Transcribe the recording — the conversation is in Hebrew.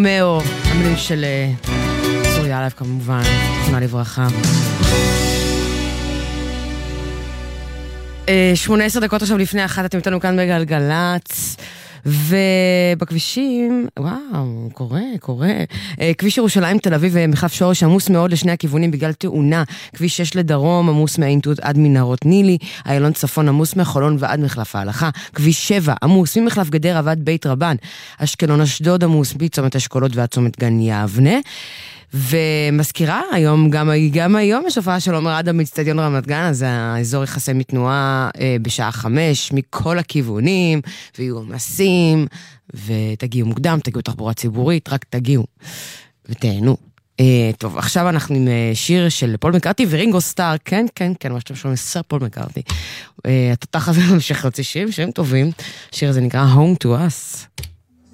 רומאו, המילים של סוריה לב כמובן, תכונה לברכה. 18 דקות עכשיו לפני אחת, אתם איתנו כאן בגלגלץ, ובכבישים, וואו, קורה. כביש ירושלים תל אביב ומחלף שורש עמוס מאוד לשני הכיוונים בגלל תאונה. כביש 6 לדרום עמוס מהעין תות עד מנהרות נילי, איילון צפון עמוס מחולון ועד מחלף ההלכה. כביש 7 עמוס ממחלף גדרה ועד בית רבן. אשקלון אשדוד עמוס מצומת אשכולות ועד צומת גן יבנה. ומזכירה, גם היום יש הופעה של עומר אדם מצטדיון רמת גן, אז האזור יחסה מתנועה בשעה 5 מכל הכיוונים, ויהיו עומסים, ותגיעו מוקדם, תגיעו תחבורה ציבורית, רק תגיעו ותהנו. טוב, עכשיו אנחנו עם שיר של פול מקארטי ורינגו סטאר, כן, מה שאתם שומעים, סר פול מקארטי. התותח הזה ממשיך להוציא שירים טובים, השיר הזה נקרא Home to Us.